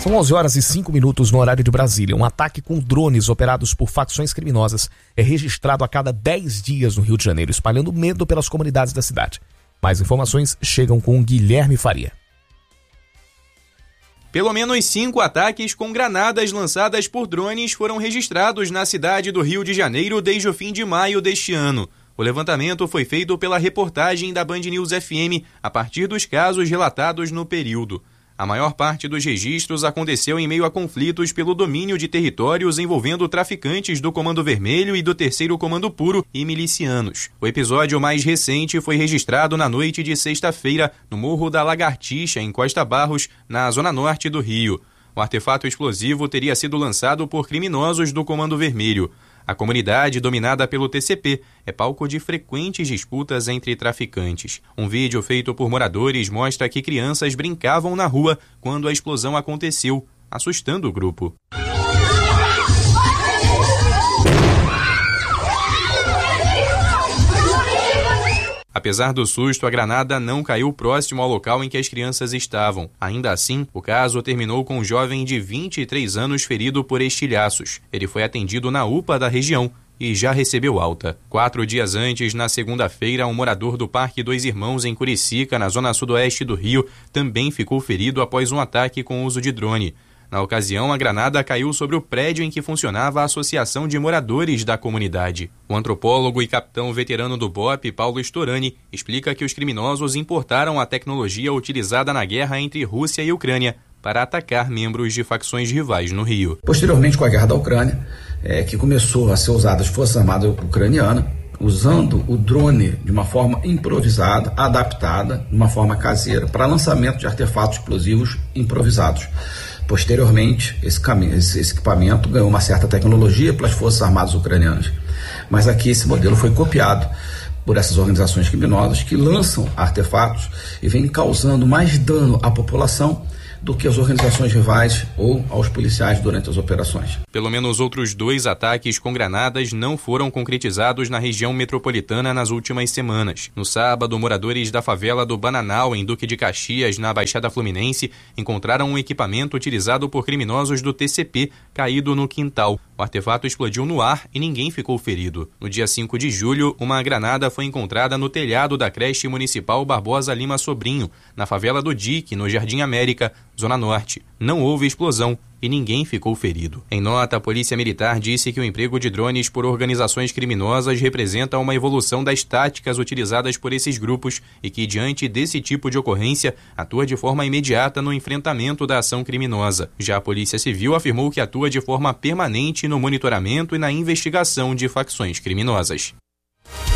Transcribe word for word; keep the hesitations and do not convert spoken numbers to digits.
São onze horas e cinco minutos no horário de Brasília. Um ataque com drones operados por facções criminosas é registrado a cada dez dias no Rio de Janeiro, espalhando medo pelas comunidades da cidade. Mais informações chegam com Guilherme Faria. Pelo menos cinco ataques com granadas lançadas por drones foram registrados na cidade do Rio de Janeiro desde o fim de maio deste ano. O levantamento foi feito pela reportagem da Band News F M a partir dos casos relatados no período. A maior parte dos registros aconteceu em meio a conflitos pelo domínio de territórios envolvendo traficantes do Comando Vermelho e do Terceiro Comando Puro e milicianos. O episódio mais recente foi registrado na noite de sexta-feira no Morro da Lagartixa, em Costa Barros, na zona norte do Rio. O artefato explosivo teria sido lançado por criminosos do Comando Vermelho. A comunidade, dominada pelo T C P, é palco de frequentes disputas entre traficantes. Um vídeo feito por moradores mostra que crianças brincavam na rua quando a explosão aconteceu, assustando o grupo. Apesar do susto, a granada não caiu próximo ao local em que as crianças estavam. Ainda assim, o caso terminou com um jovem de vinte e três anos ferido por estilhaços. Ele foi atendido na U P A da região e já recebeu alta. Quatro dias antes, na segunda-feira, um morador do Parque Dois Irmãos, em Curicica, na zona sudoeste do Rio, também ficou ferido após um ataque com uso de drone. Na ocasião, a granada caiu sobre o prédio em que funcionava a Associação de Moradores da Comunidade. O antropólogo e capitão veterano do B O P, Paulo Storani, explica que os criminosos importaram a tecnologia utilizada na guerra entre Rússia e Ucrânia para atacar membros de facções rivais no Rio. Posteriormente, com a guerra da Ucrânia, é, que começou a ser usada as Forças Armadas Ucranianas, usando o drone de uma forma improvisada, adaptada, de uma forma caseira, para lançamento de artefatos explosivos improvisados. Posteriormente, esse, caminho, esse, esse equipamento ganhou uma certa tecnologia pelas Forças Armadas Ucranianas. Mas aqui esse modelo foi copiado por essas organizações criminosas que lançam artefatos e vêm causando mais dano à população do que as organizações rivais ou aos policiais durante as operações. Pelo menos outros dois ataques com granadas não foram concretizados na região metropolitana nas últimas semanas. No sábado, moradores da favela do Bananal, em Duque de Caxias, na Baixada Fluminense, encontraram um equipamento utilizado por criminosos do T C P caído no quintal. O artefato explodiu no ar e ninguém ficou ferido. No dia cinco de julho, uma granada foi encontrada no telhado da creche municipal Barbosa Lima Sobrinho, na favela do Dique, no Jardim América, Zona Norte. Não houve explosão e ninguém ficou ferido. Em nota, a Polícia Militar disse que o emprego de drones por organizações criminosas representa uma evolução das táticas utilizadas por esses grupos e que, diante desse tipo de ocorrência, atua de forma imediata no enfrentamento da ação criminosa. Já a Polícia Civil afirmou que atua de forma permanente no monitoramento e na investigação de facções criminosas.